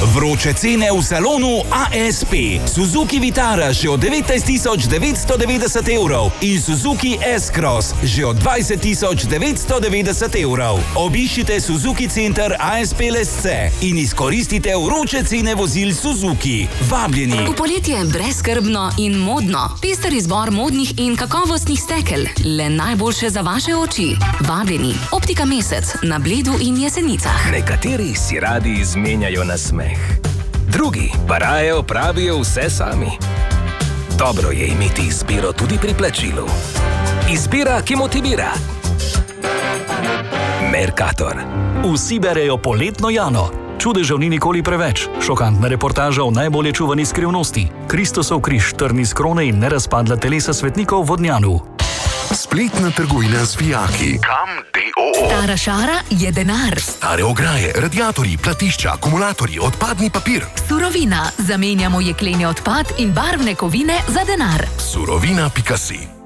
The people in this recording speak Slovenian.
Vroče cene v salonu ASP. Suzuki Vitara že od 19.990 evrov in Suzuki S-Cross že od 20.990 evrov. Obiščite Suzuki Center ASP Lesce in izkoristite vroče cene vozil Suzuki. Vabljeni. V poletje brezskrbno in modno. Pester izbor modnih in kakovostnih stekel. Le najboljše za vaše oči. Vabljeni. Optika Mesec na Bledu in Jesenicah. Nekateri si radi izmenjajo nasmeh. Drugi pa raje opravijo vse sami. Dobro je imeti izbiro tudi pri plačilu. Izbira, ki motivira. Mercator. Vsi berejo poletno Jano. Čudežev ni nikoli preveč. Šokantna reportaža o najbolje čuvani skrivnosti. Kristosov križ, trni s krone in nerazpadla telesa svetnikov v Vodnjanu. Spletna trgovina z vijaki. Kam.do. Stara šara je denar. Stare ograje, radiatorji, platišča, akumulatorji, odpadni papir. Surovina. Zamenjamo jekleni odpad in barvne kovine za denar. Surovina.si